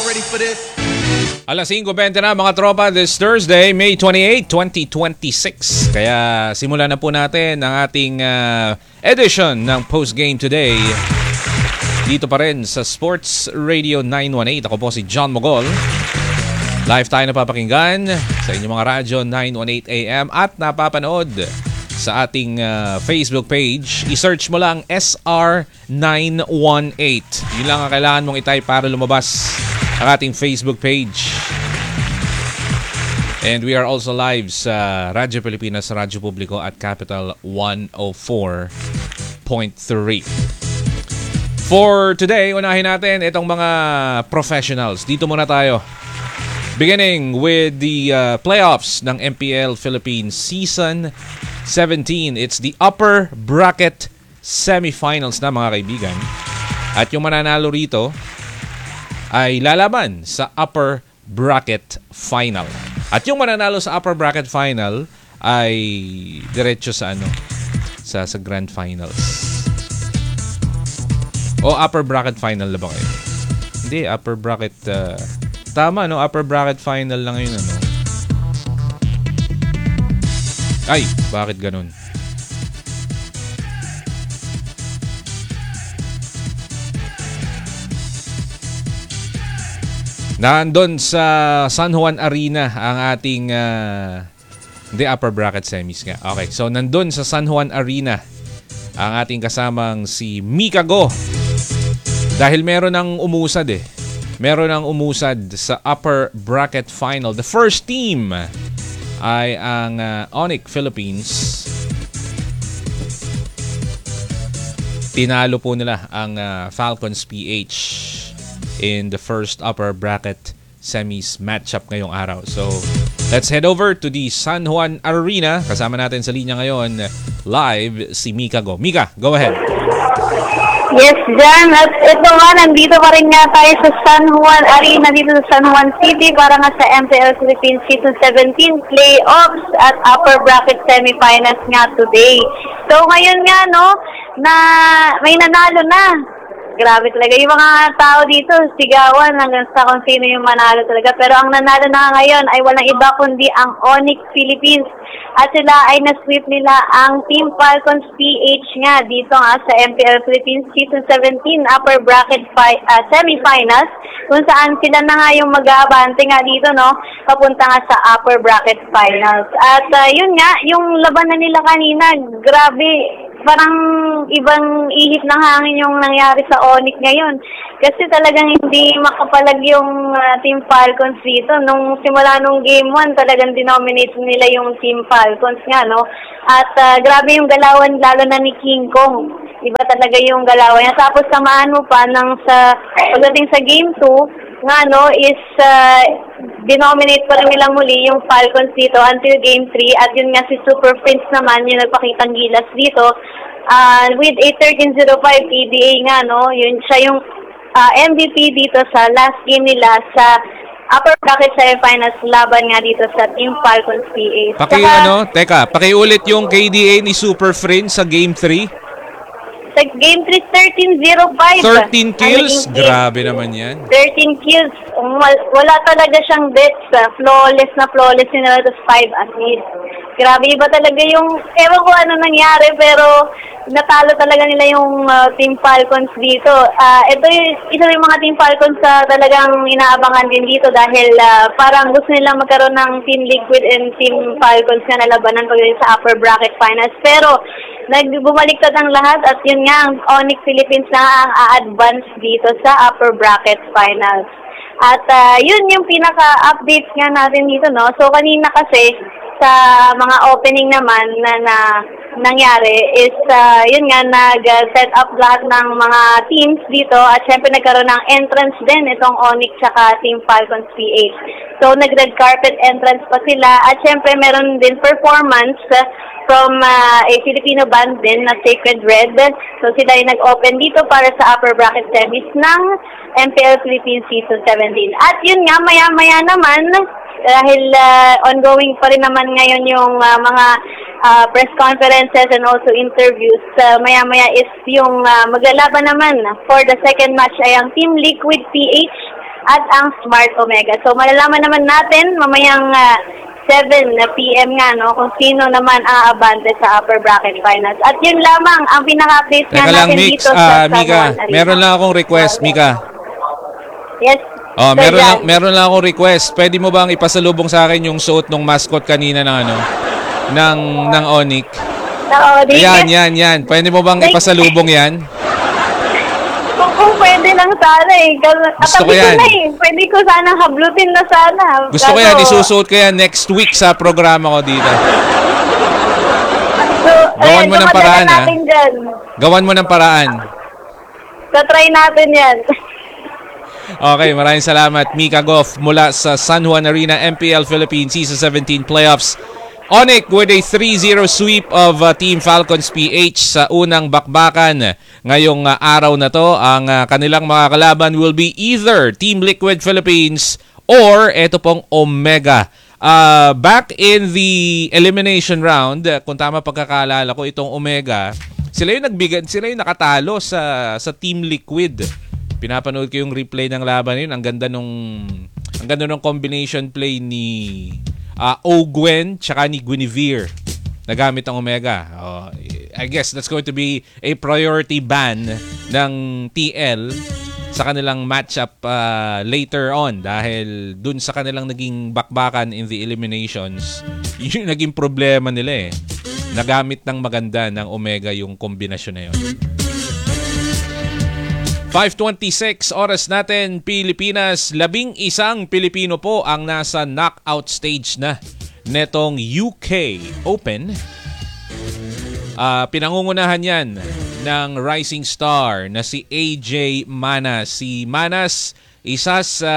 ready for this? Alas 5:20 na mga tropa this Thursday, May 28, 2026. Kaya simulan na po natin ang ating edition ng Postgame Today. Dito pa rin sa Sports Radio 918. Ako po si John Mogol. Live tayo napapakinggan sa inyong mga radyo 918 AM at napapanood sa ating Facebook page. I-search mo lang SR918. Yun lang ang kailangan mong i-type para lumabas ang ating Facebook page. And we are also live sa Radyo Pilipinas, Radyo Publiko at Capital 104.3. For today, unahin natin itong mga professionals. Dito muna tayo. Beginning with the playoffs ng MPL Philippines Season 17. It's the upper bracket semifinals na mga kaibigan. At yung mananalo rito ay lalaban sa upper bracket final. At yung mananalo sa upper bracket final ay diretso sa sa grand finals. O upper bracket final na ba kayo? Hindi, upper bracket tama no, upper bracket final lang yun Ay, bakit ganun? Nandun sa San Juan Arena ang ating hindi, upper bracket semis nga. Okay, so nandun sa San Juan Arena ang ating kasamang si Mika Go. Dahil meron ng umusad Meron ng umusad sa upper bracket final. The first team ay ang Onyx Philippines. Tinalo po nila ang Falcons PH in the first upper bracket semis matchup ngayong araw. So, let's head over to the San Juan Arena. Kasama natin sa linya ngayon live si Mika Go. Mika, go ahead. Yes, Jan. At ito nga, nandito pa rin nga tayo sa San Juan Arena dito sa San Juan City para nga sa MPL Philippines Season 17 playoffs at upper bracket semifinals nga today. So ngayon nga, na may nanalo na. Grabe talaga. Yung mga tao dito, sigawan hanggang sa kung sino yung manalo talaga. Pero ang nanalo na ngayon ay walang iba kundi ang Onyx Philippines. At sila ay na-sweep nila ang Team Falcons PH nga dito nga sa MPL Philippines Season 17 upper bracket semifinals. Kung saan sila na nga yung mag-aabante nga dito, papunta nga sa upper bracket finals. At yun nga, yung labanan nila kanina, grabe, parang ibang ihip ng hangin yung nangyari sa Onyx ngayon. Kasi talagang hindi makapalag yung Team Falcons dito. Nung simula nung Game 1, talagang dinominate nila yung Team Falcons nga, At grabe yung galawan, lalo na ni King Kong. Iba talaga yung galawan niya. Tapos samahan mo pa pagdating sa Game 2, is denominate pa rin nila muli yung Falcons dito until Game 3. At yun nga si Super Prince naman yung nagpakitang gilas dito. With a 13-05 PDA nga, yun siya yung MVP dito sa last game nila sa upper bracket semifinals laban nga dito sa Team Falcons PA. Pakiulit yung KDA ni Super Prince sa Game 3. Sa Game 3, 13-05. 13 kills? Grabe naman yan. 13 kills. Wala talaga siyang deaths. Flawless yun nila. Tapos 5 assists. Grabe, iba talaga yung, ewan ko ano nangyari, pero natalo talaga nila yung Team Falcons dito. Ito yung isa yung mga Team Falcons sa talagang inaabangan din dito dahil parang gusto nilang magkaroon ng Team Liquid and Team Falcons na nalabanan pagdating sa upper bracket finals. Pero bumaliktad ang lahat at yun nga, ang Onyx Philippines na ang a-advance dito sa upper bracket finals. At yun yung pinaka-updates nga natin dito, So kanina kasi sa mga opening naman na nangyari is yun nga, nag-set up lahat ng mga teams dito at syempre nagkaroon ng entrance din itong Onyx saka Team Falcons PH. So nag-red carpet entrance pa sila at syempre meron din performance from a Filipino band din na Sacred Red. So sila yung nag-open dito para sa upper bracket semis ng MPL Philippines Season 17. At yun nga, maya-maya naman, dahil ongoing pa rin naman ngayon yung mga press conferences and also interviews. Maya-maya is yung maglalaban naman for the second match ay ang Team Liquid PH at ang Smart Omega. So malalaman naman natin mamayang 7 PM nga, no, kung sino naman aabante sa upper bracket finals. At yun lamang ang pinaka-update nga Teka lang, natin Mix, dito sa San Mika, Juan Arena. meron lang akong request, Mika. Yes. Oh, Sir Jan. meron lang akong request. Pwede mo bang ipasalubong sa akin yung suot ng mascot kanina ng ng Onyx? Oo, Yan. Pwede mo bang ipasalubong yan? Kung pwede lang sana eh. Gusto ko yan. Pwede ko sana hablutin na sana. Gusto ko yan, isusuot ko yan next week sa programa ko dito. So, Gawan mo ng paraan, ha? Gawan mo ng paraan. So, try natin yan. Okay, maraming salamat. Mika Goff mula sa San Juan Arena, MPL Philippines Season 17 Playoffs. Onyx with a 3-0 sweep of Team Falcons PH sa unang bakbakan. Ngayong araw na to, ang kanilang mga kalaban will be either Team Liquid Philippines or eto pong Omega. Back in the elimination round, kung tama pagkakaalala ko, itong Omega, sila yung nakatalo sa Team Liquid. Pinapanood ko yung replay ng laban yun. Ang ganda nung combination play ni Ogwen tsaka ni Guinevere na gamit ang Omega. I guess that's going to be a priority ban ng TL sa kanilang matchup later on dahil dun sa kanilang naging bakbakan in the eliminations, yun yung naging problema nila eh. Nagamit ng maganda ng Omega yung kombinasyon na yun. 5:26 oras natin, Pilipinas. 11 Pilipino po ang nasa knockout stage na netong UK Open. Pinangungunahan yan ng rising star na si AJ Manas. Si Manas, isa sa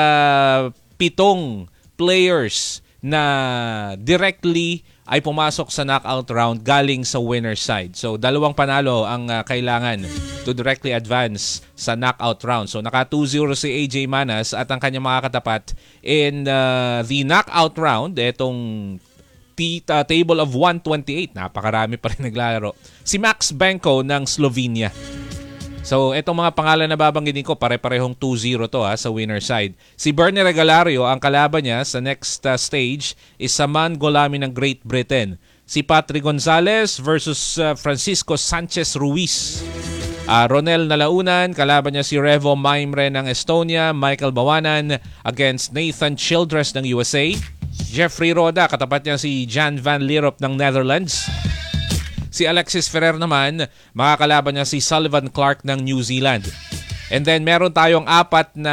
7 players na directly ay pumasok sa knockout round galing sa winner's side. So, 2 panalo ang kailangan to directly advance sa knockout round. So, naka 2-0 si AJ Manas at ang kanyang mga katapat in the knockout round, etong table of 128. Napakarami pa rin naglalaro. Si Max Benko ng Slovenia. So, itong mga pangalan na babanggitin ko, pare-parehong 2-0 to sa winner side. Si Bernie Regalario, ang kalaban niya sa next stage is Saman Golami ng Great Britain. Si Patrick Gonzalez versus Francisco Sanchez Ruiz. Ronel Nalaunan, kalaban niya si Revo Maimre ng Estonia. Michael Bawanan against Nathan Childress ng USA. Jeffrey Roda, katapat niya si Jan van Lierop ng Netherlands. Si Alexis Ferrer naman, makakalaban niya si Sullivan Clark ng New Zealand. And then meron tayong 4 na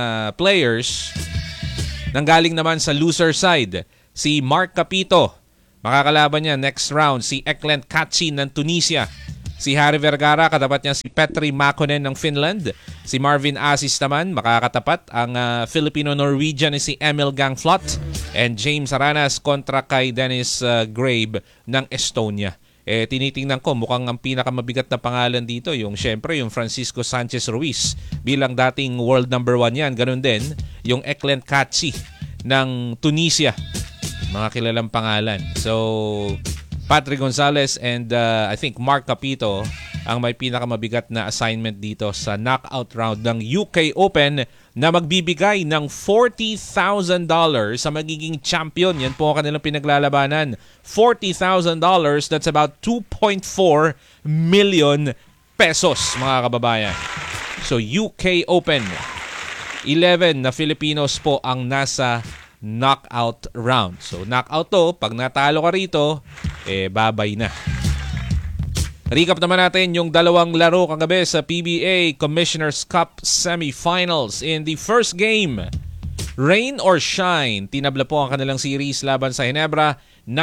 players nanggaling naman sa loser side. Si Mark Capito, makakalaban niya next round si Eklent Katsin ng Tunisia. Si Harry Vergara, katapat niya si Petri Makonen ng Finland. Si Marvin Asis naman, makakatapat ang Filipino-Norwegian si Emil Gangflot. And James Aranas kontra kay Dennis Grabe ng Estonia. Tinitingnan ko, mukhang ang pinakamabigat na pangalan dito, yung Francisco Sanchez Ruiz bilang dating world number 1 yan. Ganun din, yung Eklent Katsi ng Tunisia. Mga kilalang pangalan. So, Patrick Gonzalez and I think Mark Capito ang may pinakamabigat na assignment dito sa knockout round ng UK Open na magbibigay ng $40,000 sa magiging champion. Yan po ang kanilang pinaglalabanan. $40,000, that's about 2.4 million pesos, mga kababayan. So UK Open, 11 na Filipinos po ang nasa knockout round. So knockout to, pag natalo ka rito, babay na. Recap naman natin yung 2 laro kagabi sa PBA Commissioner's Cup Semifinals. In the first game, rain or shine, tinabla po ang kanilang series laban sa Ginebra.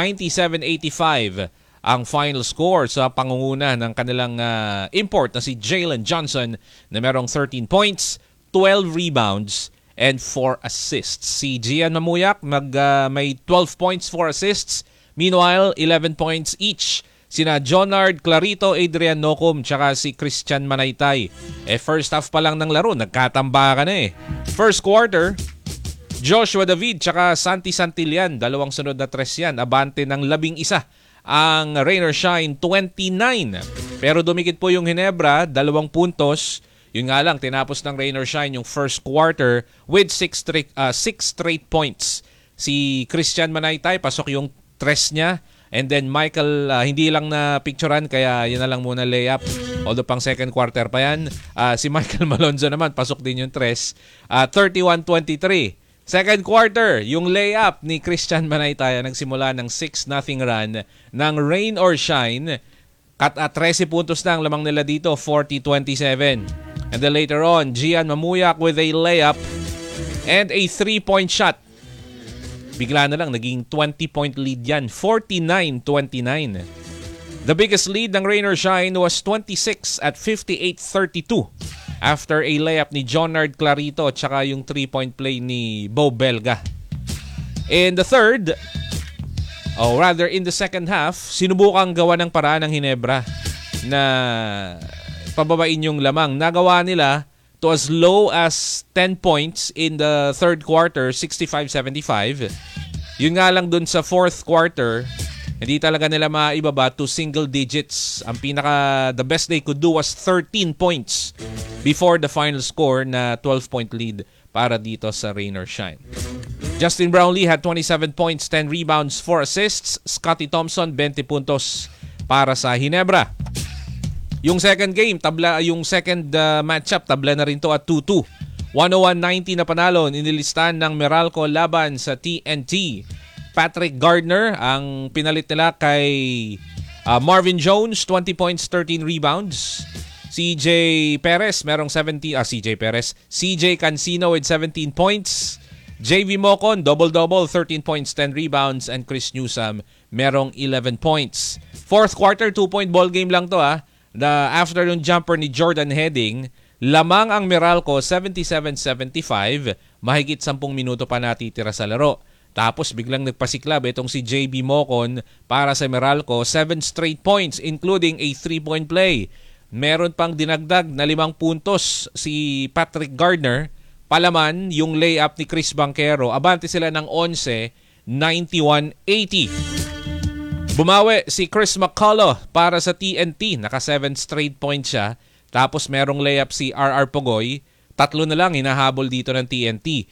97-85 ang final score sa pangunguna ng kanilang import na si Jalen Johnson na merong 13 points, 12 rebounds, and 4 assists. Si Gian Mamuyak may 12 points, 4 assists. Meanwhile, 11 points each sina Jonard Clarito, Adrian Nocum, tsaka si Christian Manaytay. First half pa lang ng laro, nagkatambakan na First quarter, Joshua David tsaka Santi Santillan, 2 sunod na 3 yan, abante ng 11. Ang rain or shine, 29. Pero dumikit po yung Ginebra, 2 puntos. Yun nga lang, tinapos ng rain or shine yung first quarter with 6 straight points. Si Christian Manaytay, pasok yung tres niya. And then Michael, hindi lang na picturean, kaya yun na lang muna layup. Although pang second quarter pa yan. Si Michael Malonzo naman, pasok din yung tres. 31-23. Second quarter, yung layup ni Christian Manaytay nagsimula ng 6-0 run ng rain or shine. 13 puntos na ang lamang nila dito, 40-27. And then later on, Gian Mamuyak with a layup and a 3-point shot. Bigla na lang, naging 20-point lead yan, 49-29. The biggest lead ng rain or shine was 26 at 58-32 after a layup ni Jonard Clarito tsaka yung 3-point play ni Bo Belga. In the third, in the second half, sinubukang gawa ng paraan ng Ginebra na pababain yung lamang. Nagawa nila to as low as 10 points in the third quarter, 65-75. Yun nga lang dun sa fourth quarter, hindi talaga nila maibaba to single digits. Ang the best they could do was 13 points before the final score na 12-point lead para dito sa rain or shine. Justin Brownlee had 27 points, 10 rebounds, 4 assists. Scottie Thompson, 20 puntos para sa Ginebra. Yung second game, yung second matchup, tabla na rin to at 2-2. 101-90 na panalo, inilistan ng Meralco laban sa TNT. Patrick Gardner ang pinalit nila kay Marvin Jones, 20 points, 13 rebounds. CJ Perez, merong 17, CJ Cancino with 17 points. JV Mocon, double-double, 13 points, 10 rebounds. And Chris Newsome, merong 11 points. Fourth quarter, 2-point ball game lang to after yung jumper ni Jordan Heading, lamang ang Meralco 77-75, mahigit 10 minuto pa natitira sa laro. Tapos biglang nagpasiklab itong si JB Mocon para sa Meralco, 7 straight points including a 3-point play. Meron pang dinagdag na 5 puntos si Patrick Gardner. Palaman yung layup ni Chris Banquero. Abante sila ng 11, 91-80. Bumawi si Chris McCullough para sa TNT. Naka 7 straight points siya. Tapos merong layup si RR Pogoy. 3 na lang hinahabol dito ng TNT.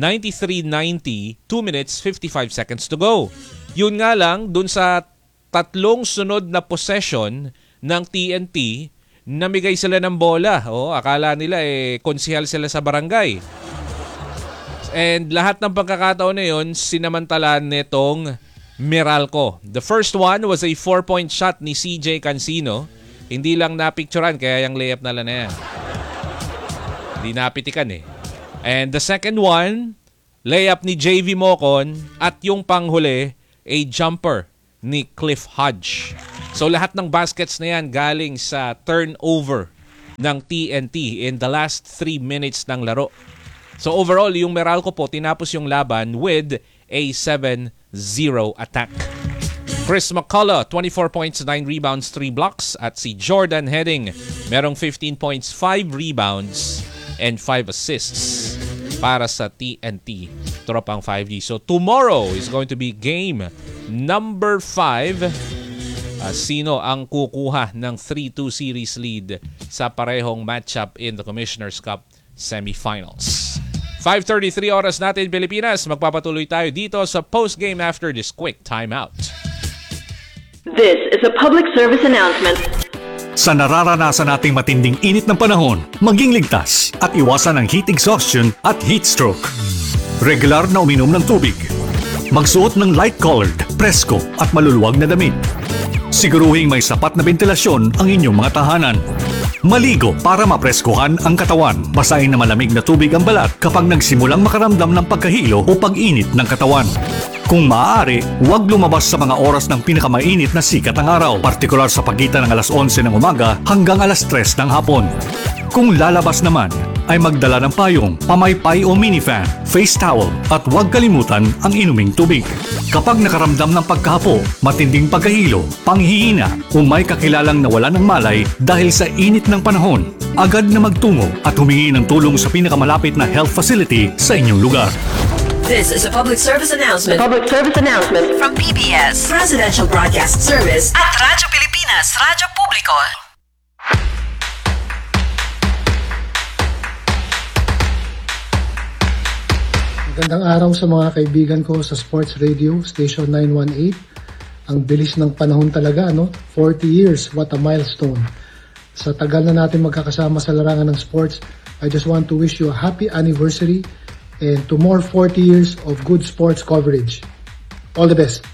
93-90, 2 minutes, 55 seconds to go. Yun nga lang, dun sa 3 sunod na possession ng TNT, namigay sila ng bola. Akala nila konsihal sila sa barangay. And lahat ng pagkakataon na yun, sinamantala nitong Meralco. The first one was a 4-point shot ni CJ Cancino. Hindi lang napicturan, kaya yung layup na lang na yan. Hindi napitikan And the second one, layup ni JV Mocon. At yung panghuli, a jumper ni Cliff Hodge. So lahat ng baskets na yan galing sa turnover ng TNT in the last 3 minutes ng laro. So overall, yung Meralco po tinapos yung laban with a 7-0 attack. Chris McCullough, 24 points, 9 rebounds, 3 blocks. At si Jordan Heading, merong 15 points, 5 rebounds, and 5 assists para sa TNT. Tropang 5D. So tomorrow is going to be game number 5. Sino ang kukuha ng 3-2 series lead sa parehong matchup in the Commissioner's Cup semifinals. 5:33 oras natin Pilipinas. Magpapatuloy tayo dito sa postgame after this quick timeout. This is a public service announcement. Sa nararanasan nating matinding init ng panahon, maging ligtas at iwasan ang heat exhaustion at heat stroke. Regular na uminom ng tubig. Magsuot ng light-colored, presko at maluluwag na damit. Siguruhing may sapat na ventilasyon ang inyong mga tahanan. Maligo para mapreskuhan ang katawan. Basahin na malamig na tubig ang balat kapag nagsimulang makaramdam ng pagkahilo o pag-init ng katawan. Kung maaari, huwag lumabas sa mga oras ng pinakamainit na sikat ng araw, partikular sa pagitan ng alas 11 ng umaga hanggang alas 3 ng hapon. Kung lalabas naman, ay magdala ng payong, pamaypay o minifan, face towel at huwag kalimutan ang inuming tubig. Kapag nakaramdam ng pagkahapo, matinding pagkahilo, panghihina o may kakilalang nawala ng malay dahil sa init ng panahon, agad na magtungo at humingi ng tulong sa pinakamalapit na health facility sa inyong lugar. This is a public service announcement. Public service announcement From PBS, Presidential Broadcast Service at Radyo Pilipinas, Radyo Publiko. Magandang araw sa mga kaibigan ko sa Sports Radio, Station 918. Ang bilis ng panahon talaga, no? 40 years, what a milestone. Sa tagal na natin magkakasama sa larangan ng sports, I just want to wish you a happy anniversary and to more 40 years of good sports coverage. All the best.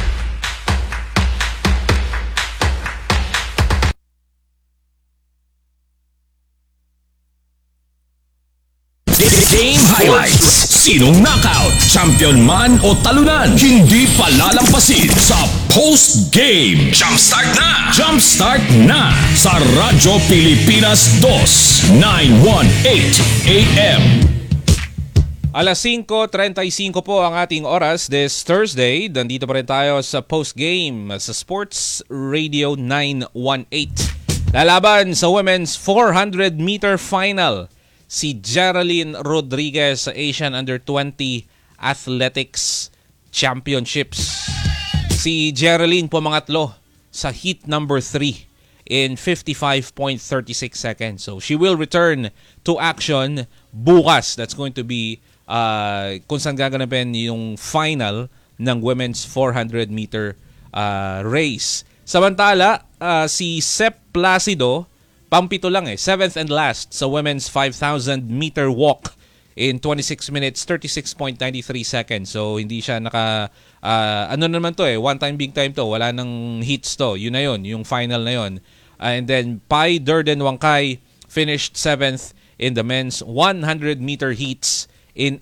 Game highlights. Sinong knockout, champion man o talunan, hindi palalampasin sa post-game. Jumpstart na! Jumpstart na! Sa Radyo Pilipinas 2, 918 AM. Alas 5:35 po ang ating oras this Thursday. Nandito pa rin tayo sa post-game sa Sports Radio 918. Lalaban sa women's 400-meter final si Geraldine Rodriguez sa Asian Under-20 Athletics Championships. Si Geraldine pumangatlo sa heat number 3 in 55.36 seconds. So she will return to action bukas. That's going to be kung saan gaganapin yung final ng women's 400-meter race. Samantala, si Sep Placido, pampito lang 7th and last sa women's 5,000-meter walk in 26 minutes, 36.93 seconds. So, hindi siya ano naman to one-time big time to. Wala nang heats to. Yun na yun, yung final na yun. And then, Pai Durden Wangkai finished 7th in the men's 100-meter heats in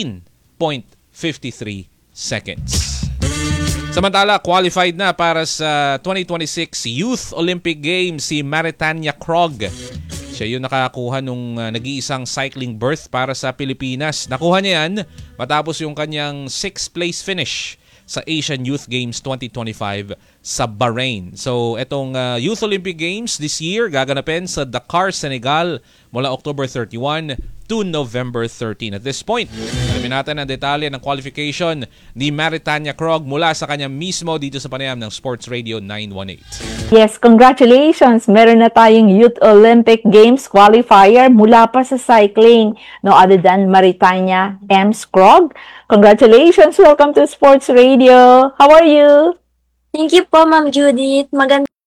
18.53 seconds. Samantala, qualified na para sa 2026 Youth Olympic Games si Maritanya Krog. Siya yung nakakuha nung nag-iisang cycling berth para sa Pilipinas. Nakuha niya yan matapos yung kanyang 6th place finish sa Asian Youth Games 2025 sa Bahrain. So, itong Youth Olympic Games this year gaganapin sa Dakar, Senegal mula October 31 to November 13. At this point, alamin natin ang detalye ng qualification ni Maritanya Krog mula sa kanya mismo dito sa panayam ng Sports Radio 918. Yes, congratulations! Meron na tayong Youth Olympic Games qualifier mula pa sa cycling. No other than Maritanya M. Krog. Congratulations! Welcome to Sports Radio. How are you? Thank you po, Ma'am Judith. Maganda